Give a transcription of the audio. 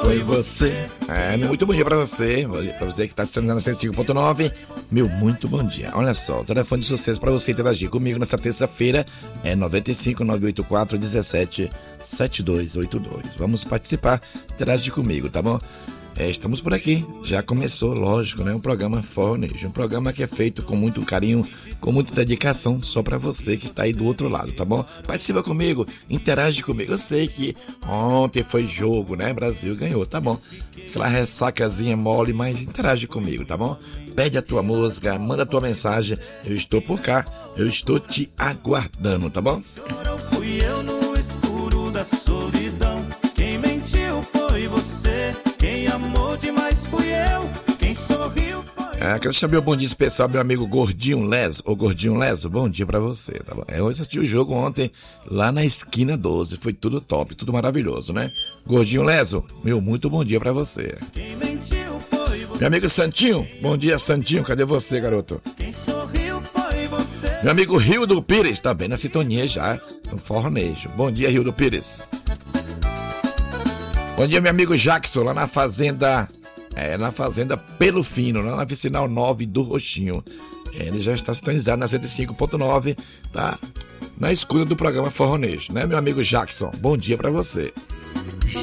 foi você. Muito bom dia pra você. Pra você que tá assistindo na 105.9. Meu muito bom dia. Olha só, o telefone de sucesso pra você interagir comigo nessa terça-feira é 95 984 17 7282. Vamos participar, interagir comigo, tá bom? Estamos por aqui, já começou, lógico, né? Um programa Fornejo, um programa que é feito com muito carinho, com muita dedicação, só pra você que está aí do outro lado, tá bom? Participa comigo, interage comigo. Eu sei que ontem foi jogo, né? Brasil ganhou, tá bom? Aquela ressacazinha mole, mas interage comigo, tá bom? Pede a tua música, manda a tua mensagem, eu estou por cá, eu estou te aguardando, tá bom? Fui eu no escuro da solidão, quem mentiu foi você. Quem amou demais fui eu, quem sorriu foi... Quero chamar o bom dia especial meu amigo Gordinho Leso. Ô Gordinho Leso, bom dia pra você, tá bom? Eu assisti o jogo ontem lá na esquina 12, foi tudo top, tudo maravilhoso, né? Gordinho Leso, meu muito bom dia pra você. Quem mentiu foi você. Meu amigo Santinho, bom dia Santinho, cadê você, garoto? Quem sorriu foi você. Meu amigo Rildo Pires, também na sintonia já, no Fornejo. Bom dia, Rildo Pires. Bom dia, meu amigo Jackson, lá na Fazenda Pelo Fino, lá na vicinal 9 do Roxinho. Ele já está sintonizado na 105.9, tá? Na escuta do programa Fornejo, né, meu amigo Jackson? Bom dia pra você.